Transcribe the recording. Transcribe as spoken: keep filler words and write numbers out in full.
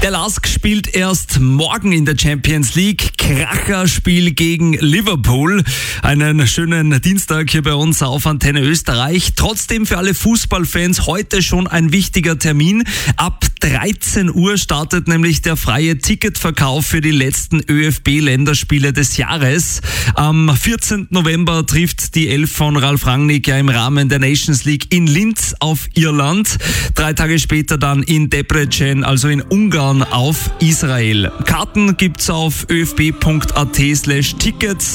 Der Lask spielt erst morgen in der Champions League. Kracherspiel gegen Liverpool. Einen schönen Dienstag hier bei uns auf Antenne Österreich. Trotzdem für alle Fußballfans heute schon ein wichtiger Termin. Ab dreizehn Uhr startet nämlich der freie Ticketverkauf für die letzten ÖFB Länderspiele des Jahres. Am vierzehnten November trifft die Elf von Ralf Rangnick ja im Rahmen der Nations League in Linz auf Irland. Drei Tage später dann in Debrecen, also in Ungarn, auf Israel. Karten gibt's auf öfb punkt at slash tickets.